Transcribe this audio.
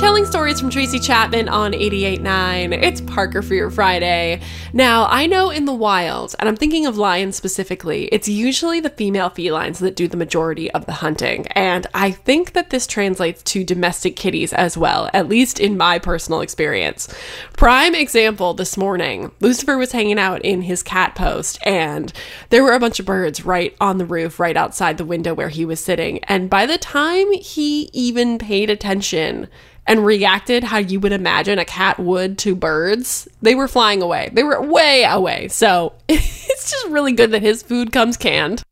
Telling stories from Tracy Chapman on 88.9. It's Parker for your Friday. Now, I know in the wild, and I'm thinking of lions specifically, it's usually the female felines that do the majority of the hunting. And I think that this translates to domestic kitties as well, at least in my personal experience. Prime example this morning, Lucifer was hanging out in his cat post, and there were a bunch of birds right on the roof, right outside the window where he was sitting. And by the time he even paid attention and reacted how you would imagine a cat would to birds, they were flying away. They were way away. So it's just really good that his food comes canned.